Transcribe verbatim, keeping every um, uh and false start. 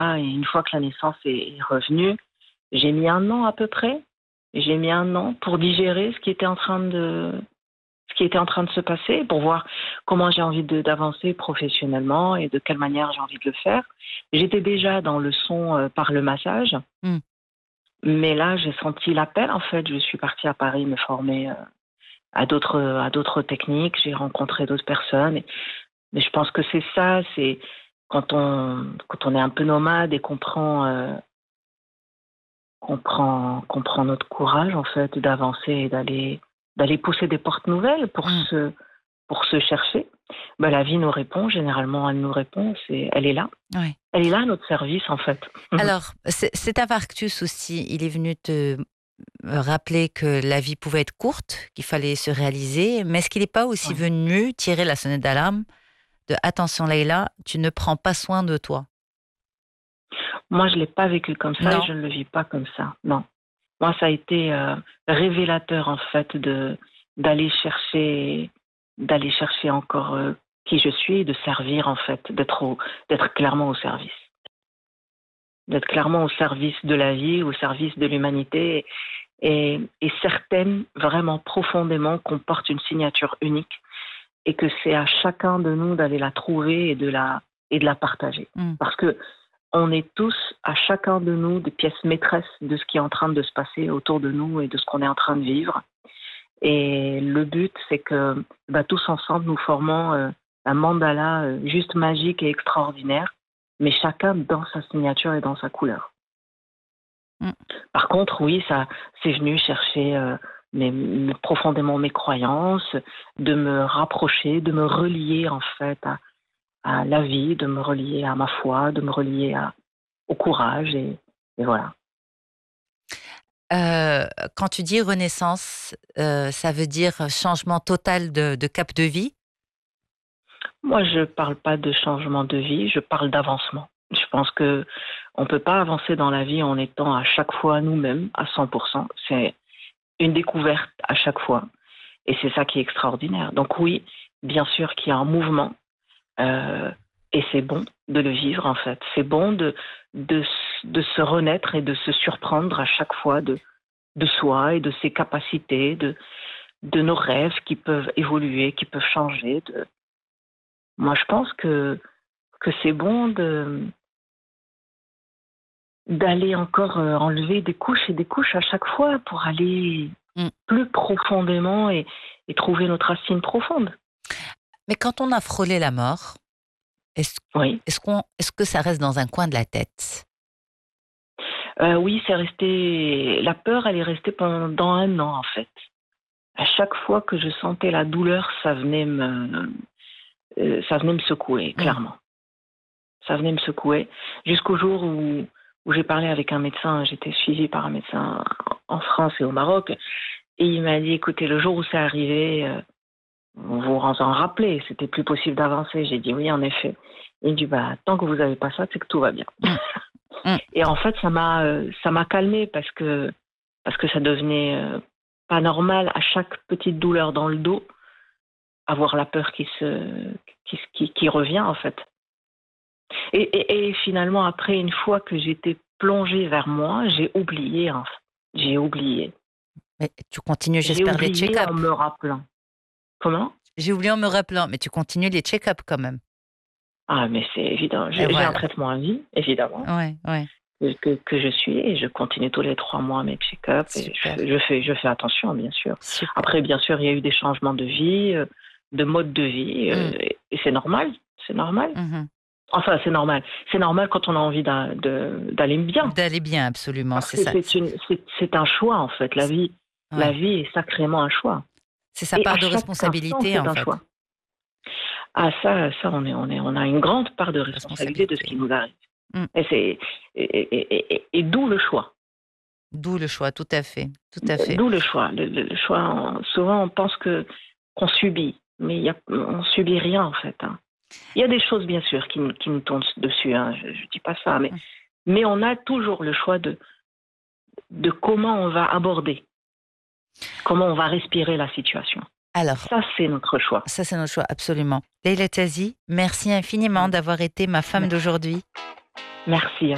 et une fois que la naissance est revenue, j'ai mis un an à peu près. J'ai mis un an pour digérer ce qui était en train de, ce qui était en train de se passer, pour voir comment j'ai envie de, d'avancer professionnellement et de quelle manière j'ai envie de le faire. J'étais déjà dans le son euh, par le massage, Mm. mais là j'ai senti l'appel en fait. Je suis partie à Paris me former euh, à d'autres à d'autres techniques. J'ai rencontré d'autres personnes. Et- mais je pense que c'est ça, c'est quand on quand on est un peu nomade et qu'on prend euh, qu'on prend, qu'on prend notre courage en fait d'avancer et d'aller, d'aller pousser des portes nouvelles pour Mm. se, pour se chercher. Ben, la vie nous répond, généralement elle nous répond, c'est, elle est là. Ouais. Elle est là à notre service en fait. Alors, c- cet infarctus aussi, il est venu te rappeler que la vie pouvait être courte, qu'il fallait se réaliser, mais est-ce qu'il n'est pas aussi Ouais. venu tirer la sonnette d'alarme de attention Leïla, tu ne prends pas soin de toi? Moi je l'ai pas vécu comme ça et Non. je ne le vis pas comme ça, non. Moi ça a été euh, révélateur en fait de, d'aller chercher, d'aller chercher encore euh, qui je suis et de servir en fait, d'être, au, d'être clairement au service. D'être clairement au service de la vie, au service de l'humanité, et, et certaines, vraiment profondément, qu'on porte une signature unique et que c'est à chacun de nous d'aller la trouver et de la, et de la partager. Mm. Parce que on est tous, à chacun de nous, des pièces maîtresses de ce qui est en train de se passer autour de nous et de ce qu'on est en train de vivre. Et le but, c'est que bah, tous ensemble, nous formons euh, un mandala euh, juste magique et extraordinaire, mais chacun dans sa signature et dans sa couleur. Mm. Par contre, oui, ça, c'est venu chercher euh, mes, mes- profondément mes croyances, de me rapprocher, de me relier en fait à, à la vie, de me relier à ma foi, de me relier à, au courage et, et voilà. Euh, quand tu dis renaissance, euh, ça veut dire changement total de, de cap de vie? Moi, je parle pas de changement de vie, je parle d'avancement. Je pense que on peut pas avancer dans la vie en étant à chaque fois nous-mêmes à cent pour cent. C'est une découverte à chaque fois. Et c'est ça qui est extraordinaire. Donc oui, bien sûr qu'il y a un mouvement. Euh, et c'est bon de le vivre, en fait. C'est bon de, de, de se renaître et de se surprendre à chaque fois de, de soi et de ses capacités, de, de nos rêves qui peuvent évoluer, qui peuvent changer. De... Moi, je pense que, que c'est bon de, d'aller encore euh, enlever des couches et des couches à chaque fois pour aller Mm. plus profondément et, et trouver notre racine profonde. Mais quand on a frôlé la mort, est-ce, Oui. est-ce qu'on, est-ce que ça reste dans un coin de la tête? Euh, oui, c'est resté. La peur, elle est restée pendant un an, en fait. À chaque fois que je sentais la douleur, ça venait me, euh, ça venait me secouer, Mm. clairement. Ça venait me secouer. Jusqu'au jour où, où j'ai parlé avec un médecin, j'étais suivie par un médecin en France et au Maroc, et il m'a dit, écoutez, le jour où c'est arrivé, euh, vous vous en rappelez, c'était plus possible d'avancer. J'ai dit oui, en effet. Il me dit, bah, tant que vous n'avez pas ça, c'est que tout va bien. Mm. Mm. Et en fait, ça m'a, euh, ça m'a calmée parce que, parce que ça devenait euh, pas normal à chaque petite douleur dans le dos, avoir la peur qui se, qui, qui, qui revient en fait. Et, et, et finalement, après, une fois que j'étais plongée vers moi, j'ai oublié en fait. J'ai oublié. Mais tu continues, J'ai j'espère, les oublié check-up. en me rappelant. Comment? J'ai oublié en me rappelant, mais tu continues les check-up quand même. Ah, mais c'est évident. Et J'ai, j'ai un voilà. traitement à vie, évidemment, Ouais, ouais. que, que, que je suis et je continue tous les trois mois mes check-up et Super, je, je fais, je fais attention, bien sûr. super. Après, bien sûr, il y a eu des changements de vie, euh, de mode de vie, euh, Mm. et c'est normal, c'est normal. Mhm. Enfin, c'est normal. C'est normal quand on a envie d'a- de- d'aller bien. D'aller bien, absolument, Parce c'est que ça. c'est, C'est, une, c'est, c'est un choix, en fait. La c'est- vie, la ouais. vie est sacrément un choix. C'est sa Et à part de chaque instant, responsabilité, en c'est un fait. choix. Ah, ça, ça on, est, on, est, on a une grande part de responsabilité de ce qui Responsabilité. nous arrive. Mm. Et, c'est, et, et, et, et, et d'où le choix. D'où le choix, tout à fait, tout à fait. D'où le choix. Le, le- le choix, on- souvent, on pense que, qu'on subit, mais il y a, on subit rien, en fait. Hein. Il y a des choses, bien sûr, qui, nous- qui nous tombent dessus. Hein. Je ne dis pas ça, mais, Mm. mais on a toujours le choix de, de comment on va aborder, comment on va respirer la situation. Alors, Ça, c'est notre choix. ça, c'est notre choix, absolument. Leïla Tazi, merci infiniment d'avoir été ma femme Merci. d'aujourd'hui. Merci.